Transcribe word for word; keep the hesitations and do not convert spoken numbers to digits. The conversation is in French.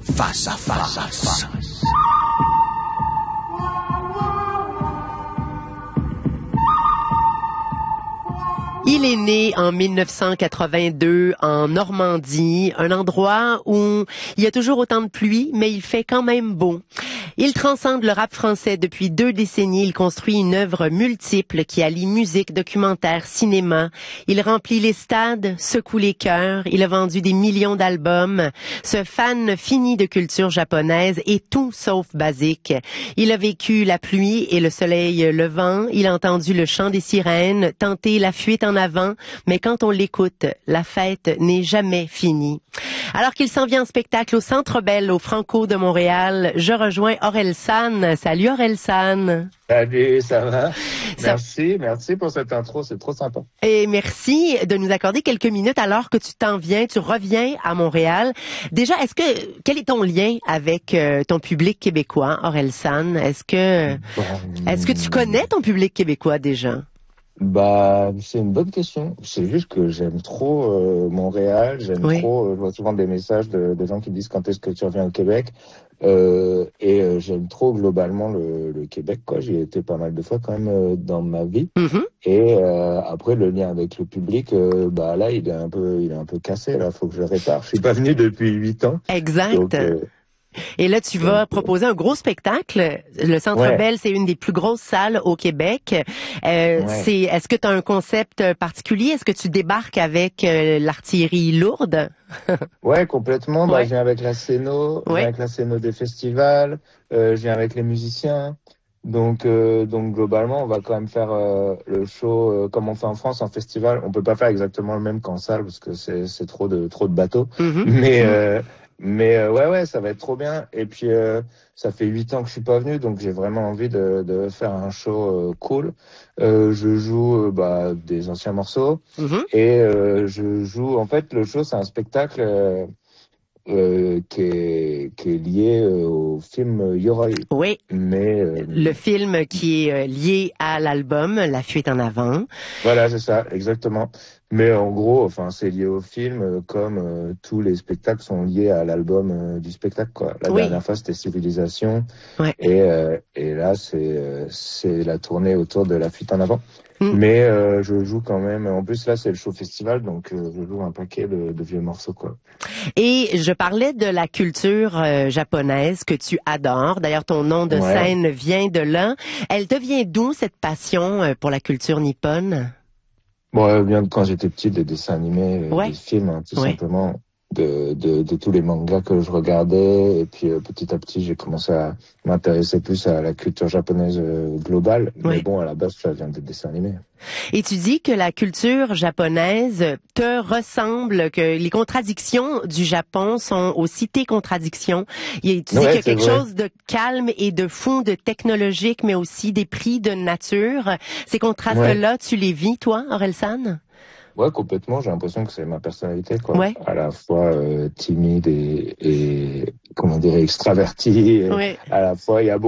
Face à face. À face. Il est né en mille neuf cent quatre-vingt-deux en Normandie, un endroit où il y a toujours autant de pluie, mais il fait quand même beau. Il transcende le rap français depuis deux décennies. Il construit une œuvre multiple qui allie musique, documentaire, cinéma. Il remplit les stades, secoue les cœurs. Il a vendu des millions d'albums. Ce fan fini de culture japonaise est tout sauf basique. Il a vécu la pluie et le soleil levant. Il a entendu le chant des sirènes, tenté la fuite en avant. Mais quand on l'écoute, la fête n'est jamais finie. Alors qu'il s'en vient en spectacle au Centre Bell, au Franco de Montréal, je rejoins Orelsan. Salut Orelsan. Salut, ça va? Ça... Merci, merci pour cette intro, c'est trop sympa. Et merci de nous accorder quelques minutes alors que tu t'en viens, tu reviens à Montréal. Déjà, est-ce que quel est ton lien avec euh, ton public québécois, Orelsan? Est-ce que bon... est-ce que tu connais ton public québécois déjà? Bah, c'est une bonne question. C'est juste que j'aime trop euh, Montréal, j'aime oui. trop, euh, je vois souvent des messages de, de gens qui me disent quand est-ce que tu reviens au Québec. Euh, et euh, j'aime trop globalement le, le Québec, quoi. J'y ai été pas mal de fois quand même euh, dans ma vie. Mm-hmm. Et euh, après le lien avec le public, euh, bah là il est un peu, il est un peu cassé. Là, faut que je le répare. Je suis pas venu depuis huit ans. Exact. Donc, euh, Et là, tu vas proposer un gros spectacle. Le Centre ouais. Bell, c'est une des plus grosses salles au Québec. Euh, ouais. c'est, est-ce que tu as un concept particulier? Est-ce que tu débarques avec euh, l'artillerie lourde? Ouais, complètement. Ouais. Bah, je viens avec la scéno, je ouais. viens avec la scéno des festivals, euh, je viens avec les musiciens. Donc, euh, donc globalement, on va quand même faire euh, le show euh, comme on fait en France en festival. On peut pas faire exactement le même qu'en salle parce que c'est, c'est trop de trop de bateaux. Mm-hmm. Mais euh, Mais euh, ouais, ouais, ça va être trop bien. Et puis, euh, ça fait huit ans que je suis pas venu, donc j'ai vraiment envie de, de faire un show euh, cool. Euh, je joue euh, bah, des anciens morceaux mm-hmm. et euh, je joue. En fait, le show, c'est un spectacle euh, euh, qui est qui est lié euh, au film Yoroi. Oui. Mais euh, le film qui est lié à l'album La Fuite en avant. Voilà, c'est ça, exactement. Mais en gros, enfin, c'est lié au film, euh, comme euh, tous les spectacles sont liés à l'album euh, du spectacle, quoi. La oui. dernière fois, c'était Civilisation, ouais. et euh, et là, c'est euh, c'est la tournée autour de La Fuite en avant. Mm. Mais euh, je joue quand même. En plus, là, c'est le show festival, donc euh, je joue un paquet de, de vieux morceaux, quoi. Et je parlais de la culture euh, japonaise que tu adores. D'ailleurs, ton nom de ouais. scène vient de là. Elle te vient d'où cette passion euh, pour la culture nippone? Bon, elle vient de quand j'étais petit, des dessins animés, ouais. des films, hein, tout ouais. simplement. De, de, de tous les mangas que je regardais, et puis euh, petit à petit j'ai commencé à m'intéresser plus à la culture japonaise euh, globale, oui. mais bon, à la base ça vient des dessins animés. Et tu dis que la culture japonaise te ressemble, que les contradictions du Japon sont aussi tes contradictions. Et tu dis ouais, qu'il y a quelque vrai. chose de calme et de fou, de technologique, mais aussi des prix de nature. Ces contrastes-là, ouais. tu les vis, toi, Orelsan? Ouais, complètement. J'ai l'impression que c'est ma personnalité, quoi. Ouais. À la fois euh, timide et, et comment dire extraverti. Ouais. À la fois, il y a beaucoup